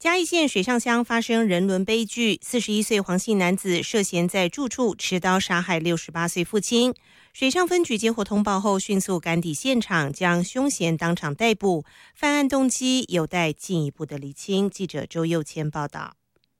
嘉义县水上乡发生人伦悲剧，41岁黄姓男子涉嫌在住处持刀杀害68岁父亲。水上分局接获通报后，迅速赶抵现场，将凶嫌当场逮捕。犯案动机有待进一步的厘清。记者周佑谦报道。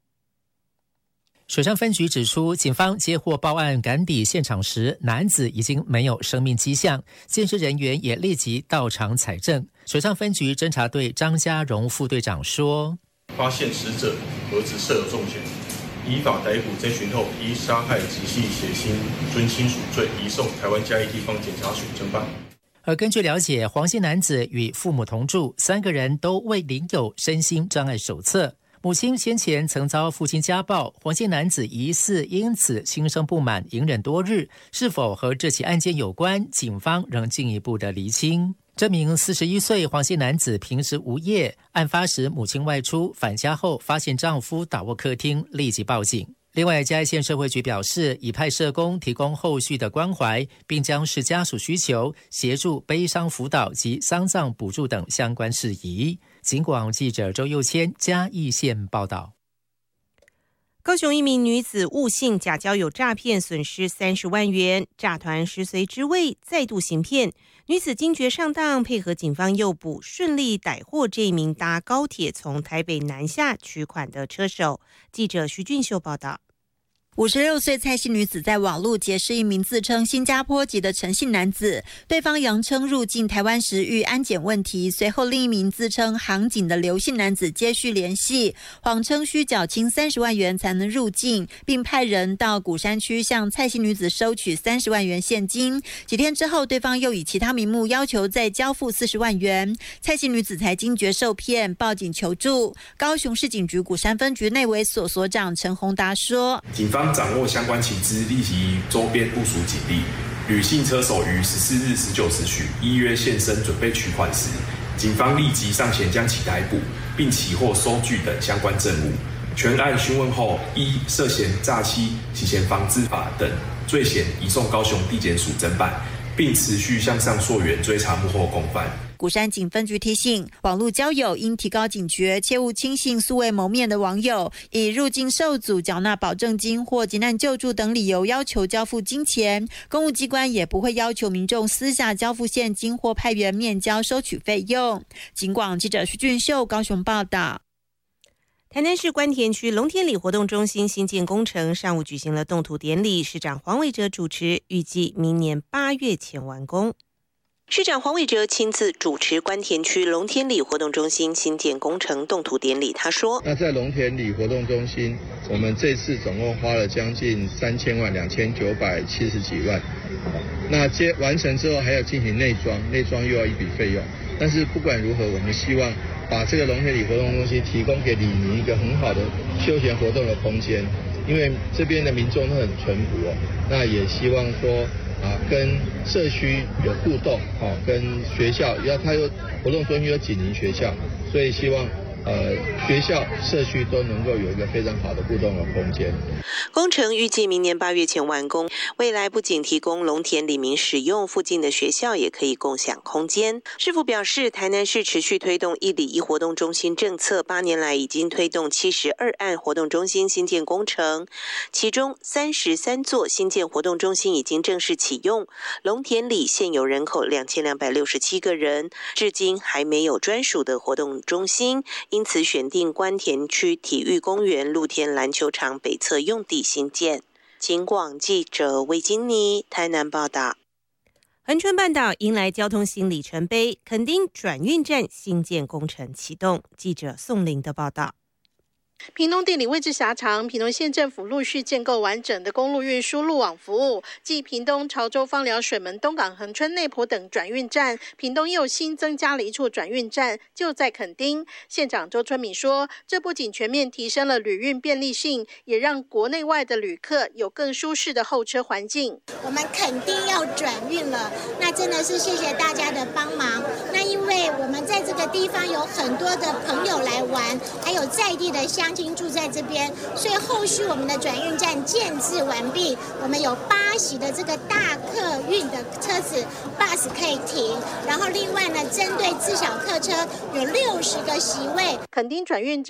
水上分局指出，警方接获报案赶抵现场时，男子已经没有生命迹象，鉴识人员也立即到场采证。水上分局侦查队张家荣副队长说， 发现死者儿子设有重嫌，依法逮捕侦讯后，依杀害及系血亲尊亲属罪移送台湾嘉义地方检察署侦办。 而根据了解，黄姓男子与父母同住，3个人都未领有身心障碍手册。母亲先前曾遭父亲家暴，黄姓男子疑似因此心生不满，隐忍多日，是否和这起案件有关？警方仍进一步的厘清。这名41岁黄姓男子平时无业，案发时母亲外出返家后发现丈夫倒卧客厅，立即报警。另外，嘉义县社会局表示，已派社工提供后续的关怀，并将视家属需求协助悲伤辅导及丧葬补助等相关事宜。警广记者周佑谦嘉义县报道。 高雄一名女子误信假交友诈骗，损失30万元，诈团食髓知味，再度行骗。女子惊觉上当，配合警方诱捕，顺利逮获这一名搭高铁从台北南下取款的车手。记者徐俊秀报道。 56岁蔡姓女子在网络结识一名自称新加坡籍的陈姓男子，对方扬称入境台湾时遇安检问题，随后另一名自称航警的刘姓男子接续联系，谎称需缴清30万元才能入境，并派人到鼓山区向蔡姓女子收取30万元现金。几天之后，对方又以其他名目要求再交付40万元，蔡姓女子才惊觉受骗，报警求助。高雄市警局鼓山分局内委所所长陈宏达说， 警方掌握相关情资，立即周边部署警力。吕姓车手于14日19时许依约现身准备取款时，警方立即上前将其逮捕，并起获收据等相关证物。全案讯问后，依涉嫌诈欺、洗钱防治法等罪嫌移送高雄地检署侦办，并持续向上溯源追查幕后共犯。 鼓山警分局提醒，网络交友应提高警觉，切勿轻信素未谋面的网友，以入境受阻、缴纳保证金或急难救助等理由要求交付金钱。公务机关也不会要求民众私下交付现金或派员面交收取费用。警广记者徐俊秀高雄报道。 台南市关田区龙田里活动中心新建工程上午举行了动土典礼，市长黄伟哲主持，预计明年8月前完工。市长黄伟哲亲自主持关田区龙田里活动中心新建工程动土典礼。他说：“ 那在龙田里活动中心，我们这次总共花了将近3000万，2970几万。那完成之后还要进行内装又要一笔费用。但是不管如何，我们希望把这个龙田里活动中心提供给里民一个很好的休闲活动的空间，因为这边的民众都很淳朴哦。那也希望说。”跟社区有互动，跟学校，它有活动中心有紧邻学校，所以希望学校、社区都能够有一个非常好的互动的空间。 工程预计明年8月前完工，未来不仅提供龙田里民使用，附近的学校也可以共享空间。市府表示，台南市持续推动1里1活动中心政策，8年来已经推动72案活动中心新建工程，其中33座新建活动中心已经正式启用。龙田里现有人口2267个人，至今还没有专属的活动中心。因此选定关田区体育公园露天篮球场北侧用地新建。警广记者魏金妮台南报道。恒春半岛迎来交通新里程碑，垦丁转运站新建工程启动。记者宋玲的报道。 屏东地理位置狭长，屏东县政府陆续建构完整的公路运输路网服务，继屏东、潮州、枋寮、水门、东港、恒春、内埔等转运站，屏东又新增加了一处转运站，就在垦丁。县长周春米说，这不仅全面提升了旅运便利性，也让国内外的旅客有更舒适的候车环境。 我们垦丁要转运了，那真的是谢谢大家的帮忙。那因为我们在这个地方有很多的朋友来玩，还有在地的乡亲住在这边，所以后续我们的转运站建置完毕，我们有8席的这个大客运的车子 bus 可以停，然后另外呢，针对自小客车有60个席位。 垦丁转运站